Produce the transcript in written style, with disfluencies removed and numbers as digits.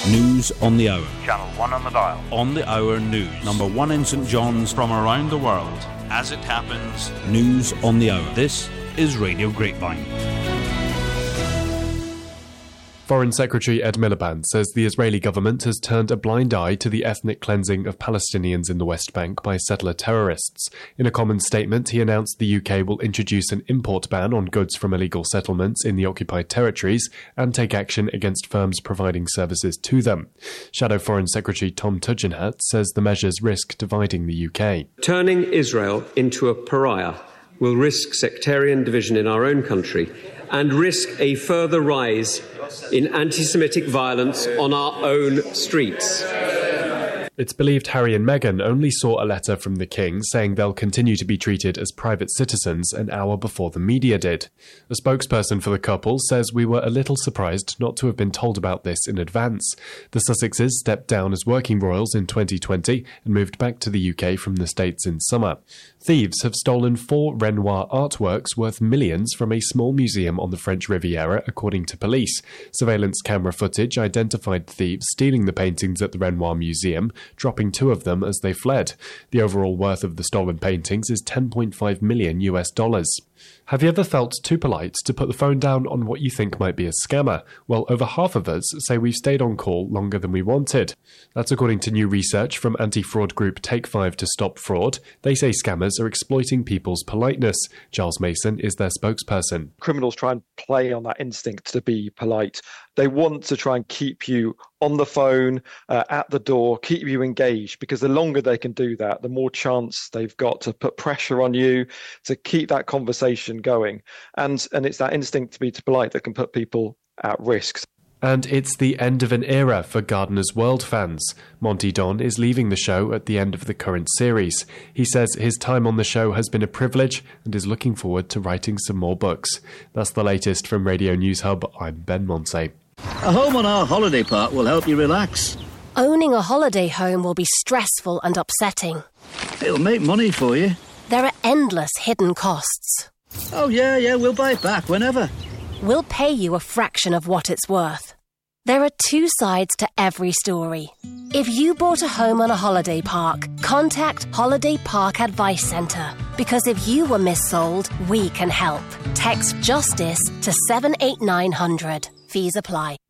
News on the hour. Channel 1 on the dial. On the hour news. Number 1 in St John's. From around the world. As it happens. News on the hour. This is Radio Grapevine. Foreign Secretary Ed Miliband says the Israeli government has turned a blind eye to the ethnic cleansing of Palestinians in the West Bank by settler terrorists. In a common statement, he announced the UK will introduce an import ban on goods from illegal settlements in the occupied territories and take action against firms providing services to them. Shadow Foreign Secretary Tom Tugendhat says the measures risk dividing the UK. Turning Israel into a pariah will risk sectarian division in our own country and risk a further rise in anti-Semitic violence on our own streets. It's believed Harry and Meghan only saw a letter from the King saying they'll continue to be treated as private citizens an hour before the media did. A spokesperson for the couple says we were a little surprised not to have been told about this in advance. The Sussexes stepped down as working royals in 2020 and moved back to the UK from the States in summer. Thieves have stolen 4 Renoir artworks worth millions from a small museum on the French Riviera, according to police. Surveillance camera footage identified thieves stealing the paintings at the Renoir Museum, dropping 2 of them as they fled. The overall worth of the stolen paintings is $10.5 million. Have you ever felt too polite to put the phone down on what you think might be a scammer? Well, over half of us say we've stayed on call longer than we wanted. That's according to new research from anti-fraud group Take 5 to Stop Fraud. They say scammers are exploiting people's politeness. Giles Mason is their spokesperson. Criminals try and play on that instinct to be polite. They want to try and keep you on the phone, at the door, keep you engaged, because the longer they can do that, the more chance they've got to put pressure on you to keep that conversation going. And it's that instinct to be too polite that can put people at risk. And it's the end of an era for Gardener's World fans. Monty Don is leaving the show at the end of the current series. He says his time on the show has been a privilege and is looking forward to writing some more books. That's the latest from Radio News Hub. I'm Ben Monsey. A home on our holiday park will help you relax. Owning a holiday home will be stressful and upsetting. It'll make money for you. There are endless hidden costs. Oh, yeah, we'll buy it back whenever. We'll pay you a fraction of what it's worth. There are 2 sides to every story. If you bought a home on a holiday park, contact Holiday Park Advice Centre. Because if you were missold, we can help. Text JUSTICE to 78900. Fees apply.